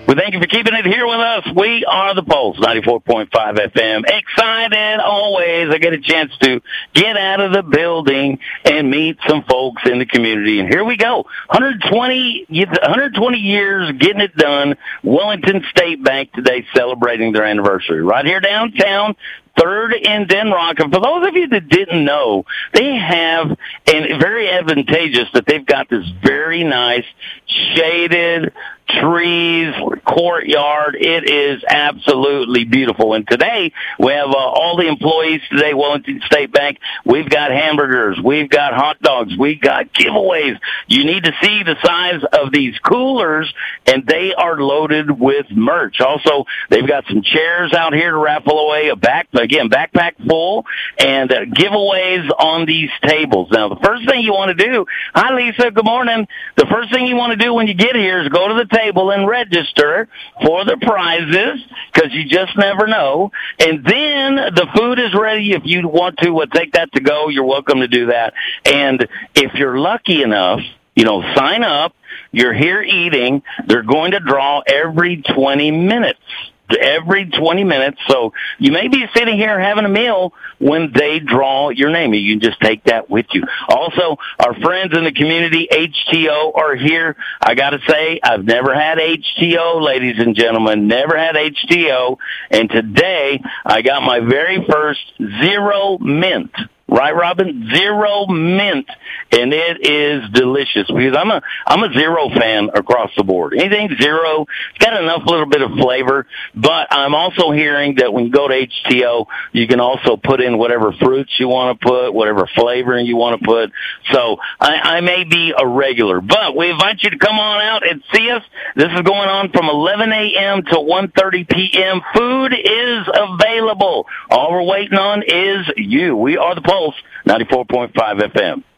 We thank you for keeping it here with us. We are the Pulse, 94.5 FM. Excited always. I get a chance to get out of the building and meet some folks in the community. And here we go. 120 years getting it done. Wellington State Bank today celebrating their anniversary. Right here downtown. 3rd and Denrock. And for those of you that didn't know, they have, and very advantageous that they've got this very nice shaded trees, courtyard. It is absolutely beautiful. And today, we have all the employees today, Wellington State Bank. We've got hamburgers. We've got hot dogs. We've got giveaways. You need to see the size of these coolers, and they are loaded with merch. Also, they've got some chairs out here to raffle away, backpack full, and giveaways on these tables. Now, the first thing you want to do, hi, Lisa, good morning. The first thing you want to do when you get here is go to the table and register for the prizes, because you just never know. And then the food is ready. If you want to take that to go, you're welcome to do that. And if you're lucky enough, sign up. You're here eating. They're going to draw every 20 minutes. So you may be sitting here having a meal when they draw your name. You can just take that with you. Also, our friends in the community, HTO, are here. I got to say, I've never had HTO, ladies and gentlemen, never had HTO. And today, I got my very first zero mint. Right, Robin? Zero mint, and it is delicious because I'm a zero fan across the board. Anything zero, it's got enough little bit of flavor, but I'm also hearing that when you go to HTO, you can also put in whatever fruits you want to put, whatever flavoring you want to put. So I may be a regular, but we invite you to come on out and see us. This is going on from 11 a.m. to 1:30 p.m. Food is available. All we're waiting on is you. We are the Pulse, 94.5 FM.